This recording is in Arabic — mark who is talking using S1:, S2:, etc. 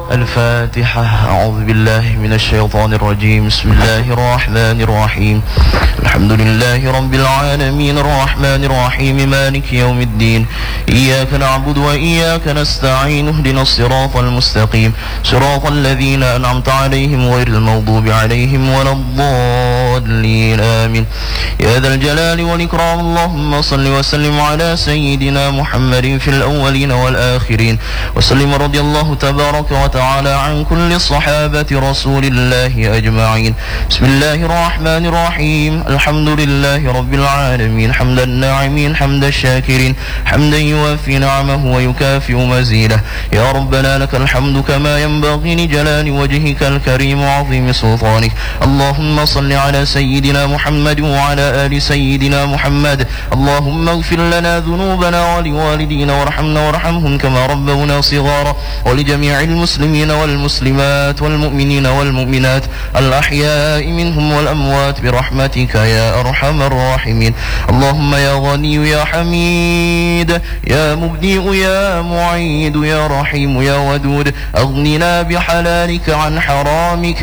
S1: الفاتحة. أعوذ بالله من الشيطان الرجيم. بسم الله الرحمن الرحيم. الحمد لله رب العالمين الرحمن الرحيم مالك يوم الدين. إياك نعبد وإياك نستعين. اهدنا الصراط المستقيم صراط الذين أنعمت عليهم غير المغضوب عليهم ولا الضالين آمين. يا ذا الجلال والإكرام اللهم صل وسلم على سيدنا محمد في الأولين والآخرين وسلم رضي الله تبارك وتعالى عن كل صحابة رسول الله أجمعين. بسم الله الرحمن الرحيم. الحمد لله رب العالمين حمد الناعمين حمد الشاكرين حمدا يوافي نعمه ويكافئ مزيده. يا ربنا لك الحمد كما ينبغي لجلال وجهك الكريم وعظيم سلطانك. اللهم صل على سيدنا محمد وعلى آل سيدنا محمد. اللهم اغفر لنا ذنوبنا ولوالدينا وارحمنا وارحمهم كما ربونا صغارا ولجميع المسلمين والمسلمات والمؤمنين والمؤمنات الأحياء منهم والأموات برحمتك يا أرحم الراحمين. اللهم يا غني يا حميد يا مبدئ يا معيد يا رحيم يا ودود أغننا بحلالك عن حرامك